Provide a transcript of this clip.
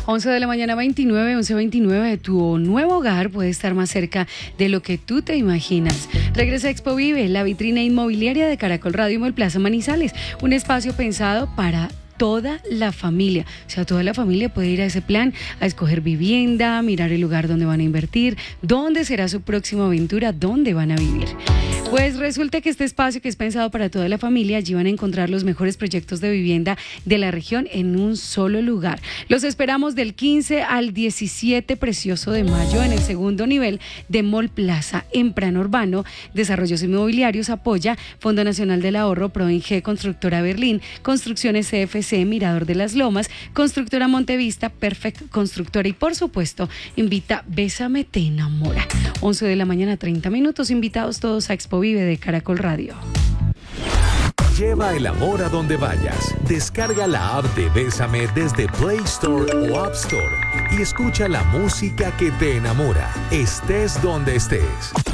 11 de la mañana 29, 11:29. Tu nuevo hogar puede estar más cerca de lo que tú te imaginas. Regresa Expo Vive, la vitrina inmobiliaria de Caracol Radio y Molplaza Manizales. Un espacio pensado para toda la familia. O sea, toda la familia puede ir a ese plan, a escoger vivienda, mirar el lugar donde van a invertir, dónde será su próxima aventura, dónde van a vivir. Pues resulta que este espacio que es pensado para toda la familia, allí van a encontrar los mejores proyectos de vivienda de la región en un solo lugar. Los esperamos del 15 al 17 precioso de mayo en el segundo nivel de Molplaza, en Plan Urbano. Desarrollos Inmobiliarios apoya Fondo Nacional del Ahorro, ProInG, Constructora Berlín, Construcciones CFC, Mirador de las Lomas, Constructora Montevista, Perfect Constructora y por supuesto invita Bésame Te Enamora. 11 de la mañana 30 minutos, invitados todos a Expo Vive de Caracol Radio. Lleva el amor a donde vayas. Descarga la app de Bésame desde Play Store o App Store y escucha la música que te enamora, estés donde estés.